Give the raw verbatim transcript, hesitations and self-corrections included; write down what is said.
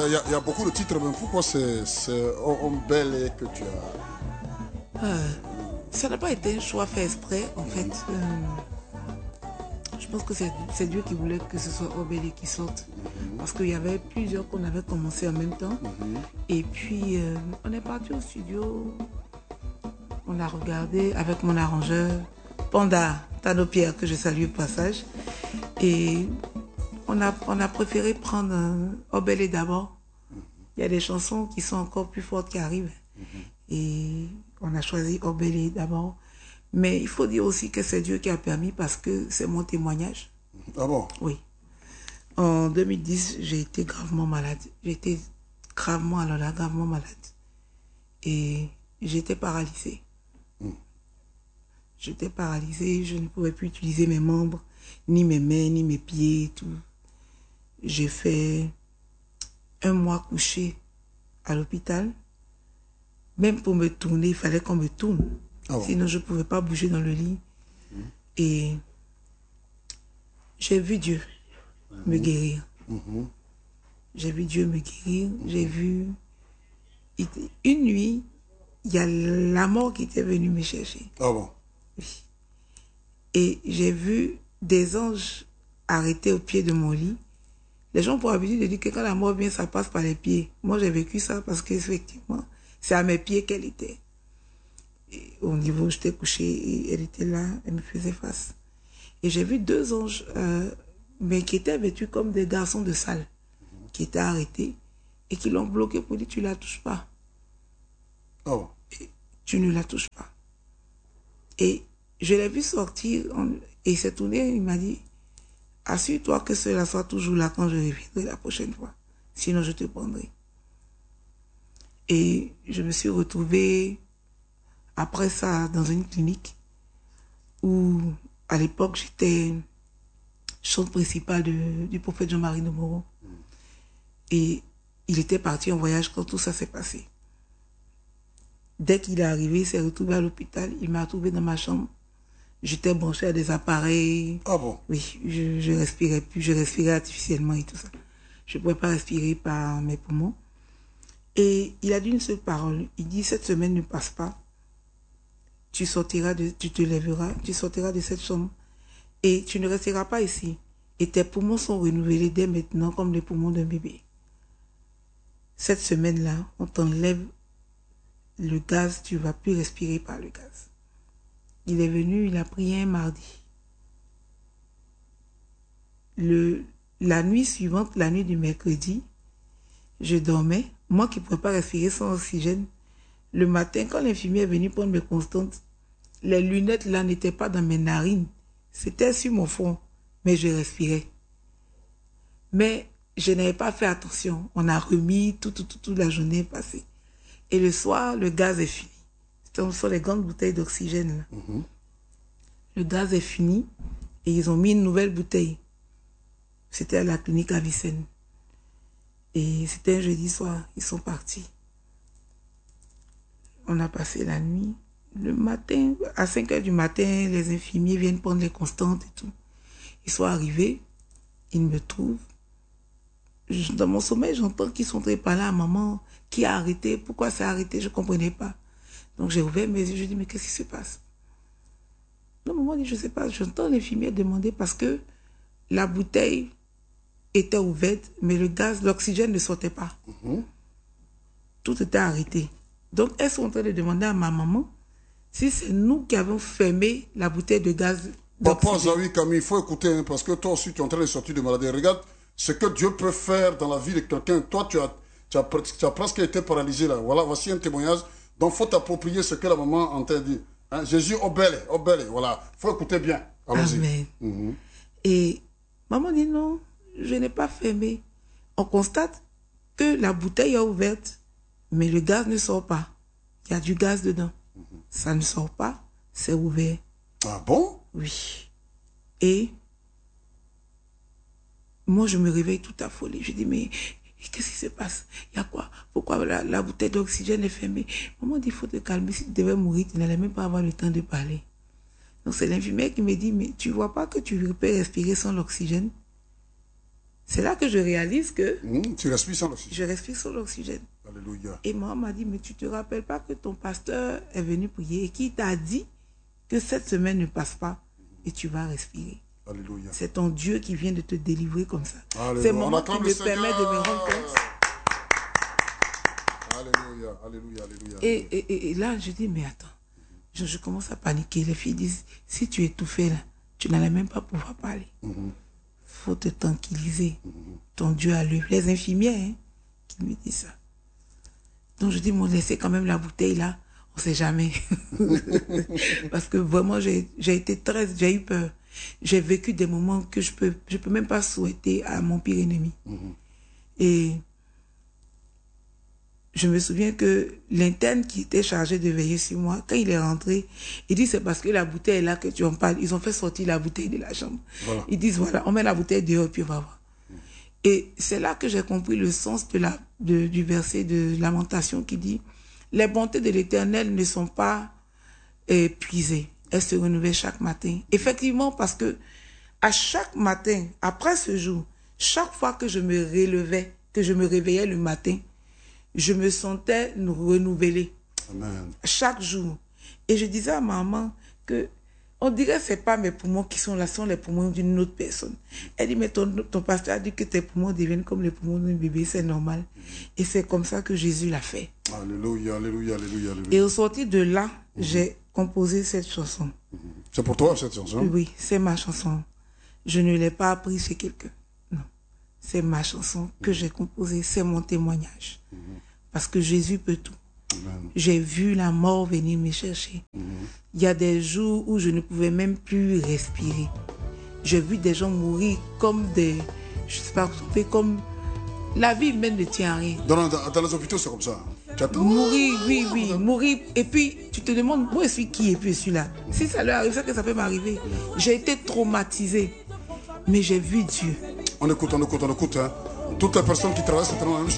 y, y a beaucoup de titres, mais pourquoi c'est Ombele que tu as... Euh, ça n'a pas été un choix fait exprès, en mm-hmm. fait. Euh, je pense que c'est Dieu qui voulait que ce soit Ombele qui sorte. Mm-hmm. Parce qu'il y avait plusieurs qu'on avait commencé en même temps. Mm-hmm. Et puis, euh, on est parti au studio. On a regardé avec mon arrangeur, Panda Tano-Pierre, que je salue au passage. Et on a, on a préféré prendre euh, Ombele d'abord. Mm-hmm. Il y a des chansons qui sont encore plus fortes qui arrivent. Mm-hmm. Et on a choisi Ombele d'abord. Mais il faut dire aussi que c'est Dieu qui a permis parce que c'est mon témoignage. Ah bon? Oui. En deux mille dix, j'ai été gravement malade. J'ai été gravement, alors là, gravement malade. Et j'étais paralysée. Mm. J'étais paralysée, je ne pouvais plus utiliser mes membres, ni mes mains, ni mes pieds, tout. J'ai fait un mois couché à l'hôpital. Même pour me tourner, il fallait qu'on me tourne. Ah bon. Sinon, je ne pouvais pas bouger dans le lit. Mmh. Et j'ai vu Dieu mmh. me guérir. Mmh. J'ai vu Dieu me guérir. Mmh. J'ai vu... Une nuit, il y a la mort qui était venue me chercher. Ah bon? Oui. Et j'ai vu des anges arrêtés au pied de mon lit. Les gens ont pour habitude de dire que quand la mort vient, ça passe par les pieds. Moi, j'ai vécu ça parce qu'effectivement, c'est à mes pieds qu'elle était. Et au niveau où j'étais couchée, et elle était là, elle me faisait face. Et j'ai vu deux anges, euh, mais qui étaient vêtus comme des garçons de salle, qui étaient arrêtés et qui l'ont bloqué pour dire tu ne la touches pas. Oh. Et tu ne la touches pas. Et je l'ai vu sortir et il s'est tourné, il m'a dit assure-toi que cela soit toujours là quand je reviendrai la prochaine fois. Sinon, je te prendrai. Et je me suis retrouvée après ça dans une clinique où, à l'époque, j'étais chante principale de, du prophète Jean-Marie de Moreau. Mm. Et il était parti en voyage quand tout ça s'est passé. Dès qu'il est arrivé, il s'est retrouvé à l'hôpital. Il m'a trouvé dans ma chambre. J'étais branchée à des appareils. Ah bon? Oui, je, je respirais plus. Je respirais artificiellement et tout ça. Je ne pouvais pas respirer par mes poumons. Et il a dit une seule parole. Il dit, cette semaine ne passe pas. Tu sortiras, de, tu te lèveras, tu sortiras de cette chambre. Et tu ne resteras pas ici. Et tes poumons sont renouvelés dès maintenant comme les poumons d'un bébé. Cette semaine-là, on t'enlève le gaz, tu ne vas plus respirer par le gaz. Il est venu, il a prié un mardi. Le, la nuit suivante, la nuit du mercredi, je dormais. Moi qui ne pouvais pas respirer sans oxygène. Le matin, quand l'infirmière est venue prendre mes constantes, les lunettes là n'étaient pas dans mes narines. C'était sur mon front, mais je respirais. Mais je n'avais pas fait attention. On a remis tout, tout, tout, toute la journée passée. Et le soir, le gaz est fini. Ce sont les grandes bouteilles d'oxygène. Mm-hmm. Le gaz est fini et ils ont mis une nouvelle bouteille. C'était à la clinique à Vicenne. Et c'était un jeudi soir. Ils sont partis. On a passé la nuit. Le matin, à cinq heures du matin, les infirmiers viennent prendre les constantes et tout. Ils sont arrivés. Ils me trouvent. Dans mon sommeil, j'entends qu'ils sont très par là. Maman, qui a arrêté? Pourquoi ça a arrêté? Je ne comprenais pas. Donc j'ai ouvert mes yeux. Je dis, mais qu'est-ce qui se passe? Non, maman dit, je ne sais pas. J'entends l'infirmière demander parce que la bouteille était ouverte, mais le gaz, l'oxygène ne sortait pas. Mm-hmm. Tout était arrêté. Donc, elles sont en train de demander à ma maman si c'est nous qui avons fermé la bouteille de gaz. Papa Zawi Camille, il faut écouter, hein, parce que toi aussi, tu es en train de sortir de maladie. Regarde ce que Dieu peut faire dans la vie de quelqu'un. Toi, tu as, tu, as, tu as presque été paralysé là. Voilà, voici un témoignage. Donc, il faut t'approprier ce que la maman en t'a dit. Hein, Jésus, Ombele, Ombele, voilà. Il faut écouter bien. Allons-y. Amen. Mm-hmm. Et maman dit non, je n'ai pas fermé. On constate que la bouteille est ouverte, mais le gaz ne sort pas. Il y a du gaz dedans. Mm-hmm. Ça ne sort pas, c'est ouvert. Ah bon? Oui. Et moi, je me réveille tout affolée. Je dis, mais qu'est-ce qui se passe? Il y a quoi? Pourquoi la, la bouteille d'oxygène est fermée? Maman dit, il faut te calmer. Si tu devais mourir, tu n'allais même pas avoir le temps de parler. Donc, c'est l'infirmière qui me dit, mais tu vois pas que tu peux respirer sans l'oxygène? C'est là que je réalise que Mmh, tu respires sans l'oxygène. je respire sur l'oxygène. Alléluia. Et maman m'a dit, mais tu te rappelles pas que ton pasteur est venu prier et qui t'a dit que cette semaine ne passe pas et tu vas respirer. Alléluia. C'est ton Dieu qui vient de te délivrer comme ça. Alléluia. C'est On maman acclame qui le me Seigneur. permet de me rendre compte. Alléluia, alléluia, alléluia. Et, et, et, et là, je dis, mais attends, je, je commence à paniquer. Les filles disent, si tu es étouffé là, tu n'allais même pas pouvoir parler. Il Mhm. faut te tranquilliser. Ton Dieu a lu. Les infirmières hein, qui me disent ça. Donc je dis, mon laissez quand même la bouteille là. On ne sait jamais. Parce que vraiment, j'ai j'ai été très, j'ai eu peur. J'ai vécu des moments que je peux, je peux même pas souhaiter à mon pire ennemi. Mhm. Et je me souviens que l'interne qui était chargé de veiller sur moi, quand il est rentré, il dit c'est parce que la bouteille est là que tu en parles. Ils ont fait sortir la bouteille de la chambre. Voilà. Ils disent voilà, on met la bouteille dehors puis on va voir. Et c'est là que j'ai compris le sens de la, de, du verset de Lamentation qui dit les bontés de l'Éternel ne sont pas épuisées. Elles se renouvellent chaque matin. Effectivement, parce que à chaque matin, après ce jour, chaque fois que je me relevais, que je me réveillais le matin, je me sentais renouvelée. Amen. Chaque jour. Et je disais à maman que on dirait que ce n'est pas mes poumons qui sont là, ce sont les poumons d'une autre personne. Elle dit, mais ton, ton pasteur a dit que tes poumons deviennent comme les poumons d'un bébé, c'est normal. Et c'est comme ça que Jésus l'a fait. Alléluia, alléluia, alléluia, alléluia. Et au sortir de là, mm-hmm. j'ai composé cette chanson. Mm-hmm. C'est pour toi cette chanson? Oui, c'est ma chanson. Je ne l'ai pas apprise chez quelqu'un. Non. C'est ma chanson que mm-hmm. j'ai composée, c'est mon témoignage. Mm-hmm. Parce que Jésus peut tout. J'ai vu la mort venir me chercher. Mm-hmm. Il y a des jours où je ne pouvais même plus respirer. J'ai vu des gens mourir comme des... Je ne sais pas, comme... La vie même ne tient à rien. Dans, dans, dans les hôpitaux, c'est comme ça. Mourir, oui, oui, mourir. Et puis, tu te demandes, moi, je suis qui et puis je suis là. Si ça leur arrive, c'est que ça peut m'arriver. J'ai été traumatisée. Mais j'ai vu Dieu. On écoute, on écoute, on écoute. Hein. Toutes les personnes qui travaillent, c'est la même chose.